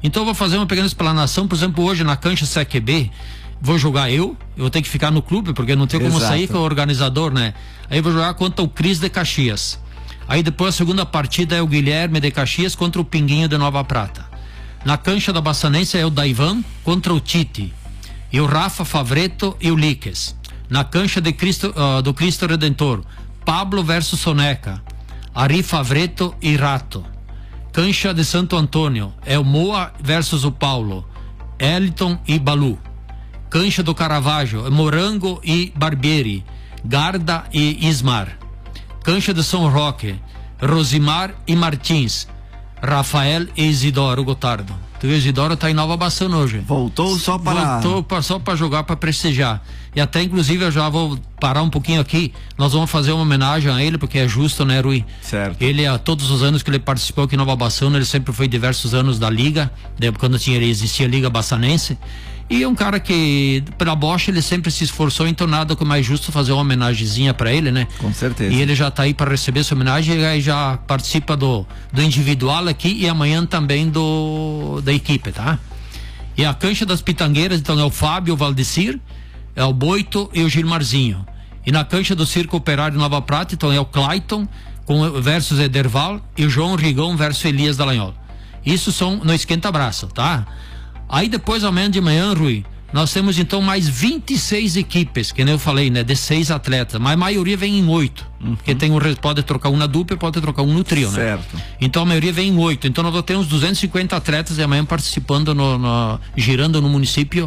Então eu vou fazer uma pequena explanação, por exemplo, hoje na cancha CQB, vou jogar eu vou ter que ficar no clube, porque não tem como sair com o organizador, né? Aí eu vou jogar contra o Cris de Caxias. Aí depois a segunda partida é o Guilherme de Caxias contra o Pinguinho de Nova Prata. Na cancha da Bassanense é o Daivan contra o Tite. E o Rafa Favreto e o Liques. Na cancha de do Cristo Redentor, Pablo versus Soneca. Ari Favreto e Rato. Cancha de Santo Antônio é o Moa versus o Paulo. Eliton e Balu. Cancha do Caravaggio é Morango e Barbieri. Garda e Ismar. Cancha de São Roque, Rosimar e Martins. Rafael e Isidoro Gotardo. O Isidoro tá em Nova Bassano hoje. Voltou só para jogar, para prestigiar. E até inclusive eu já vou parar um pouquinho aqui. Nós vamos fazer uma homenagem a ele, porque é justo, né, Rui? Certo. Ele, a todos os anos que ele participou aqui em Nova Bassano, ele sempre foi diversos anos da Liga, quando existia a Liga Bassanense. E é um cara que, pela Bosch, ele sempre se esforçou, então nada que mais justo fazer uma homenagemzinha para ele, né? Com certeza. E ele já tá aí para receber essa homenagem, e aí já participa do individual aqui e amanhã também da equipe, tá? E a cancha das Pitangueiras, então, é o Fábio, o Valdecir, é o Boito e o Gilmarzinho. E na cancha do Circo Operário Nova Prata, então, é o Clayton versus Ederval e o João Rigão versus Elias Dallagnol. Isso são no esquenta-braço, tá? Aí depois, amanhã de manhã, Rui, nós temos então mais 26 equipes, que nem eu falei, né? De 6 atletas, mas a maioria vem em 8. Porque pode trocar um na dupla e pode trocar um no trio, né? Certo. Então a maioria vem em 8. Então nós vamos ter uns 250 atletas e amanhã participando, girando no município,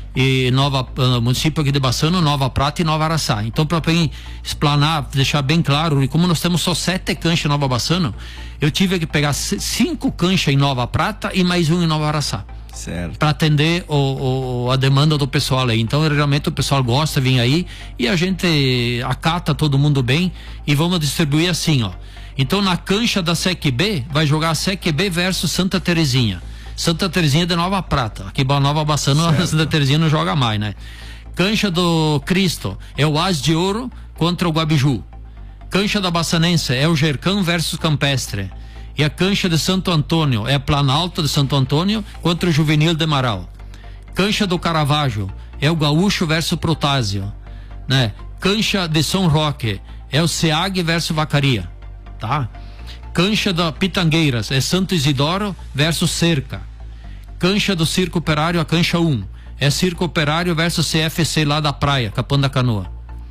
município aqui de Bassano, Nova Prata e Nova Araçá. Então, para explanar, deixar bem claro, e como nós temos só 7 canchas em Nova Bassano, eu tive que pegar 5 canchas em Nova Prata e mais um em Nova Araçá. Para atender a demanda do pessoal aí. Então realmente o pessoal gosta de vir aí e a gente acata todo mundo bem e vamos distribuir assim, ó. Então na cancha da SEC B vai jogar a SEC B versus Santa Terezinha. Santa Terezinha de Nova Prata. Aqui Nova Bassano, a Santa Terezinha não joga mais, né? Cancha do Cristo é o As de Ouro contra o Guabiju. Cancha da Bassanense é o Gercão versus Campestre. E a cancha de Santo Antônio é a Planalto de Santo Antônio contra o Juvenil de Marau. Cancha do Caravaggio é o Gaúcho versus Protásio, né? Cancha de São Roque é o SEAG versus Vacaria, tá? Cancha da Pitangueiras é Santo Isidoro versus Cerca. Cancha do Circo Operário, a cancha 1 é Circo Operário versus CFC lá da Praia, Capão da Canoa.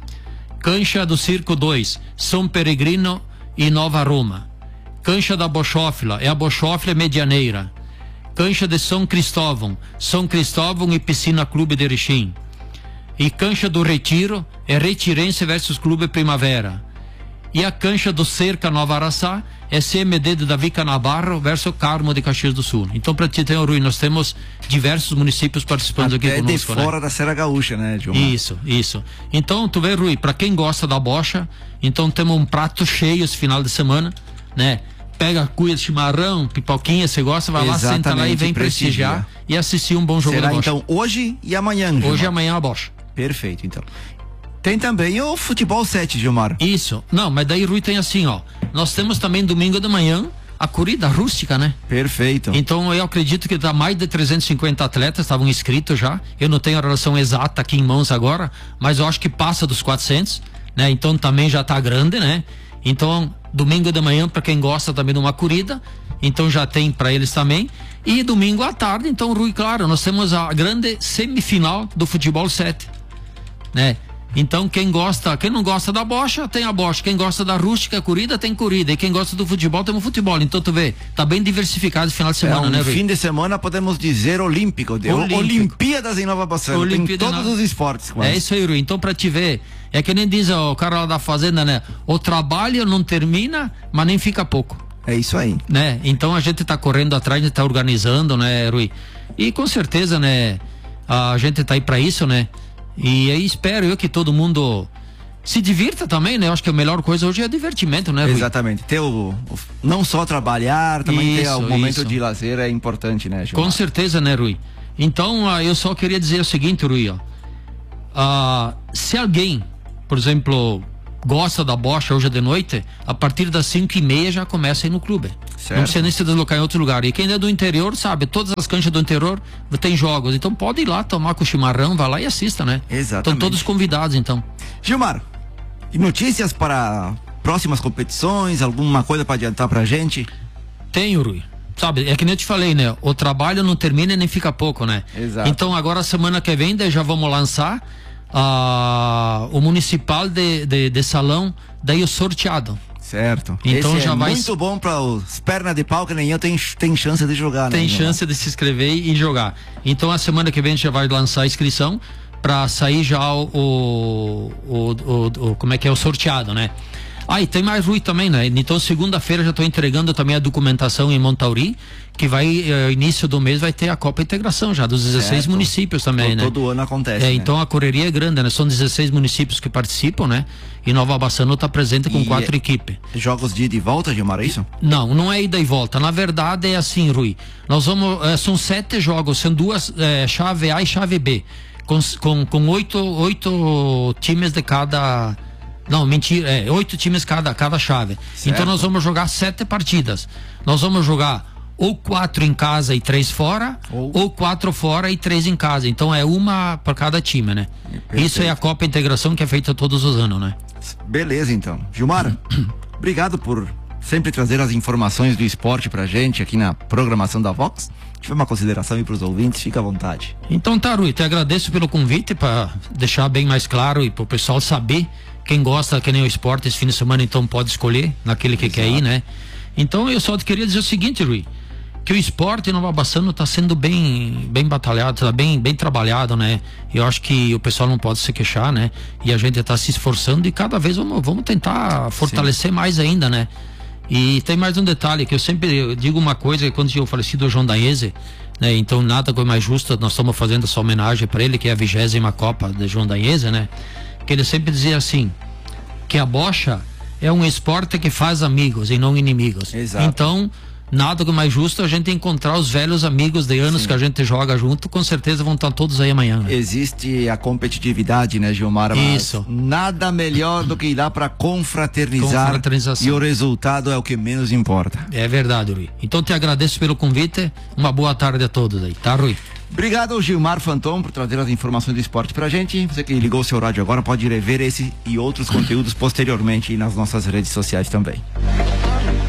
Cancha do Circo 2, São Peregrino e Nova Roma. Cancha da Bochófila é a Bochófila Medianeira. Cancha de São Cristóvão e Piscina Clube de Erechim. E cancha do Retiro é Retirense versus Clube Primavera. E a cancha do Cerca Nova Araçá é CMD de Davi Canabarro versus Carmo de Caxias do Sul. Então, para ti ter, Rui, nós temos diversos municípios participando aqui conosco, de fora, né? Da Serra Gaúcha, né, Gilmar? Isso. Então, tu vê, Rui, para quem gosta da bocha, então temos um prato cheio esse final de semana, né? Pega cuia de chimarrão, pipoquinha, você gosta, vai lá, senta lá e vem prestigiar e assistir um bom jogo da bocha. Então hoje e amanhã, Gilmar? Hoje e amanhã a bocha. Perfeito, então. Tem também o futebol 7, Gilmar. Isso. Não, mas daí, Rui, tem assim, ó. Nós temos também domingo de manhã a corrida rústica, né? Perfeito. Então eu acredito que dá mais de 350 atletas estavam inscritos já. Eu não tenho a relação exata aqui em mãos agora, mas eu acho que passa dos 400, né? Então também já tá grande, né? Então, domingo de manhã, para quem gosta também de uma corrida, então já tem para eles também. E domingo à tarde, então, Rui, claro, nós temos a grande semifinal do futebol 7, né? Então, quem não gosta da bocha, tem a bocha. Quem gosta da rústica, corrida, tem corrida. E quem gosta do futebol, tem o futebol. Então, tu vê, tá bem diversificado esse final de semana, né, Rui? Fim de semana, podemos dizer olímpico. Olimpíadas em Nova Bassano. Tem todos os esportes. Quase. É isso aí, Rui. Então, pra te ver, é que nem diz o cara lá da fazenda, né? O trabalho não termina, mas nem fica pouco. É isso aí. Né? Então, a gente tá correndo atrás, a gente tá organizando, né, Rui? E com certeza, né, a gente tá aí pra isso, né? E aí espero eu que todo mundo se divirta também, né? Eu acho que a melhor coisa hoje é divertimento, né, Rui? Exatamente. Ter não só trabalhar, também ter o momento de lazer é importante, né, Gilmar? Com certeza, né, Rui? Então, eu só queria dizer o seguinte, Rui, ó. Se alguém, por exemplo, gosta da bocha hoje de noite, a partir das 5:30 já começa a ir no clube. Não precisa nem se deslocar em outro lugar. E quem é do interior, sabe, todas as canchas do interior tem jogos. Então pode ir lá tomar com o chimarrão, vai lá e assista, né? Exatamente. Estão todos convidados, então. Gilmar, e notícias para próximas competições? Alguma coisa para adiantar pra gente? Tenho, Rui. Sabe, é que nem eu te falei, né? O trabalho não termina e nem fica pouco, né? Exato. Então agora, semana que vem, já vamos lançar o municipal de salão, daí o sorteado. Certo. Então esse já vai muito bom para os pernas de pau que nem eu tem chance de jogar, né? Tem chance de se inscrever e jogar. Então a semana que vem a gente já vai lançar a inscrição para sair já como é que é o sorteado, né? E tem mais, Rui, também, né? Então segunda-feira já estou entregando também a documentação em Montauri, que vai, início do mês vai ter a Copa Integração já, dos 16 municípios também, né? Todo ano acontece, né? Então a correria é grande, né? São 16 municípios que participam, né? E Nova Bassano está presente com 4 equipes. Jogos de ida e volta, Gilmar, é isso? Não é ida e volta. Na verdade é assim, Rui. Nós vamos, são 7 jogos, são 2 chave A e chave B, com 8 times de cada. Não, mentira, 8 times cada chave. Certo. Então nós vamos jogar 7 partidas. Nós vamos jogar ou 4 em casa e 3 fora, ou 4 fora e 3 em casa. Então é uma para cada time, né? Perfeito. Isso é a Copa Integração que é feita todos os anos, né? Beleza, então. Gilmar, obrigado por sempre trazer as informações do esporte pra gente aqui na programação da Vox. Se tiver uma consideração aí pros ouvintes, fica à vontade. Então tá, Rui, te agradeço pelo convite para deixar bem mais claro e pro pessoal saber. Quem gosta, que nem o esporte, esse fim de semana, então pode escolher naquele que quer ir, né? Então eu só queria dizer o seguinte, Rui, que o esporte em Nova Bassano está sendo bem batalhado, está bem trabalhado, né? Eu acho que o pessoal não pode se queixar, né? E a gente está se esforçando e cada vez vamos tentar fortalecer mais ainda, né? E tem mais um detalhe, que eu sempre digo uma coisa, quando tinha o falecido João Daese, né? Então nada coisa mais justa, nós estamos fazendo essa homenagem para ele, que é a 20ª Copa de João Daese, né? Que ele sempre dizia assim, que a bocha é um esporte que faz amigos e não inimigos. Exato. Então, nada mais justo a gente encontrar os velhos amigos de anos que a gente joga junto, com certeza vão estar todos aí amanhã. Né? Existe a competitividade, né, Gilmar? Isso. Nada melhor do que ir lá para confraternizar e o resultado é o que menos importa. É verdade, Rui. Então te agradeço pelo convite, uma boa tarde a todos aí, tá, Rui? Obrigado ao Gilmar Fanton por trazer as informações do esporte pra gente. Você que ligou o seu rádio agora pode rever esse e outros conteúdos posteriormente nas nossas redes sociais também.